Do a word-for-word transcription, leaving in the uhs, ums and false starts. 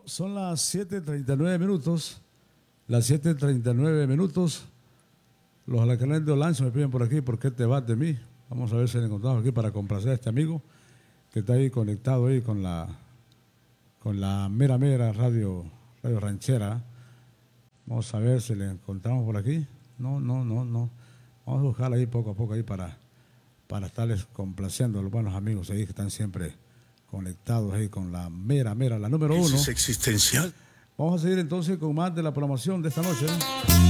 son las siete treinta y nueve minutos. Las siete treinta y nueve minutos. Los alacranes de Olancho me piden por aquí, ¿por qué te vas de mí? Vamos a ver si le encontramos aquí para complacer a este amigo que está ahí conectado ahí con la con la mera mera radio, radio ranchera. Vamos a ver si le encontramos por aquí. No, no, no, no. Vamos a buscarla ahí poco a poco ahí para, para estarles complaciendo a los buenos amigos ahí que están siempre conectados ahí con la mera mera, la número uno. ¿Es existencial? Vamos a seguir entonces con más de la programación de esta noche, ¿no?